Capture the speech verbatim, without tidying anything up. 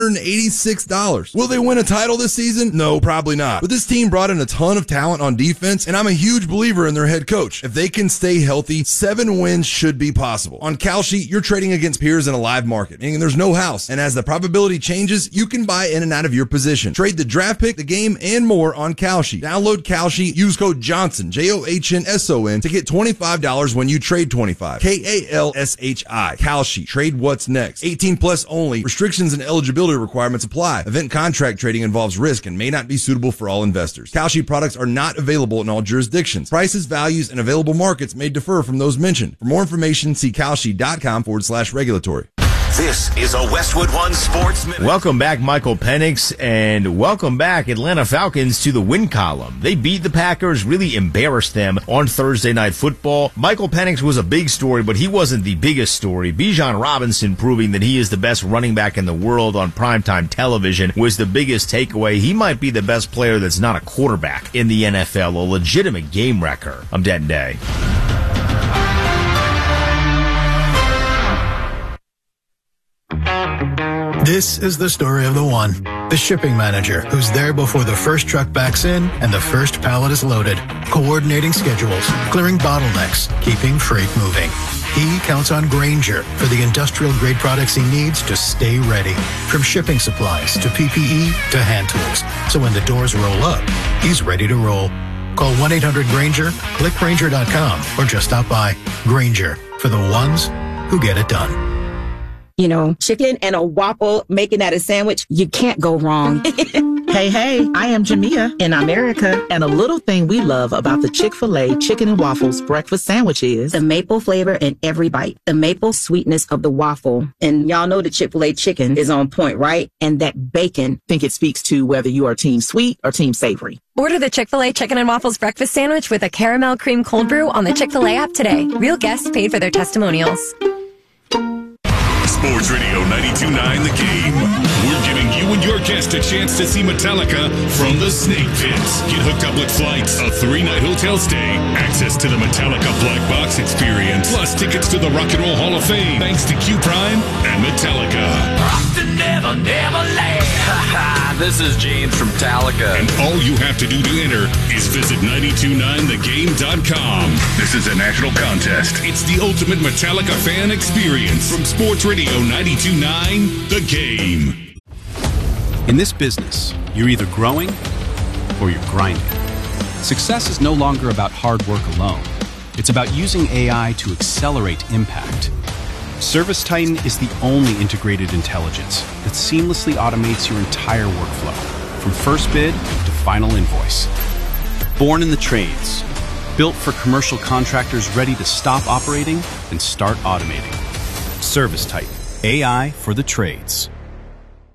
eighty-six dollars. Will they win a title this season? No, probably not. But this team brought in a ton of talent on defense, and I'm a huge believer in their head coach. If they can stay healthy, seven wins should be possible. On Kalshi, you're trading against peers in a live market, meaning there's no house. And as the probability changes, you can buy in and out of your position. Trade the draft pick, the game, and more on Kalshi. Download Kalshi, use code Johnson, J O H N S O N, to get twenty-five dollars when you trade twenty-five. K A L S H I. Kalshi. Trade what's next. eighteen plus only. Restrictions and eligibility requirements apply. Event contract trading involves risk and may not be suitable for all investors. Kalshi products are not available in all jurisdictions. Prices, values, and available markets may differ from those mentioned. For more information, see kalshi.com forward slash regulatory. This is a Westwood One Sports Minute. Welcome back, Michael Penix, and welcome back, Atlanta Falcons, to the win column. They beat the Packers, really embarrassed them on Thursday Night Football. Michael Penix was a big story, but he wasn't the biggest story. Bijan Robinson proving that he is the best running back in the world on primetime television was the biggest takeaway. He might be the best player that's not a quarterback in the N F L, a legitimate game wrecker. I'm Denton Day. This is the story of the one, the shipping manager, who's there before the first truck backs in and the first pallet is loaded, coordinating schedules, clearing bottlenecks, keeping freight moving. He counts on Grainger for the industrial-grade products he needs to stay ready, from shipping supplies to P P E to hand tools. So when the doors roll up, he's ready to roll. Call one eight hundred Grainger, click Grainger dot com, or just stop by. Grainger, for the ones who get it done. You know, chicken and a waffle, making that a sandwich, you can't go wrong. Hey, hey, I am Jamia in America, and a little thing we love about the Chick-fil-A Chicken and Waffles breakfast sandwich is the maple flavor in every bite, the maple sweetness of the waffle. And y'all know the Chick-fil-A chicken is on point, right? And that bacon. I think it speaks to whether you are team sweet or team savory. Order the Chick-fil-A Chicken and Waffles breakfast sandwich with a caramel cream cold brew on the Chick-fil-A app today. Real guests paid for their testimonials. Sports Radio ninety-two point nine The Game. We're giving you and your guest a chance to see Metallica from the Snake Pits. Get hooked up with flights, a three-night hotel stay, access to the Metallica Black Box experience, plus tickets to the Rock and Roll Hall of Fame, thanks to Q Prime and Metallica. Rock the never, never land. This is James from Metallica. And all you have to do to enter is visit nine two nine the game dot com. This is a national contest. It's the ultimate Metallica fan experience from Sports Radio ninety-two point nine The Game. In this business, you're either growing or you're grinding. Success is no longer about hard work alone. It's about using A I to accelerate impact. ServiceTitan is the only integrated intelligence that seamlessly automates your entire workflow, from first bid to final invoice. Born in the trades, built for commercial contractors ready to stop operating and start automating. ServiceTitan, A I for the trades.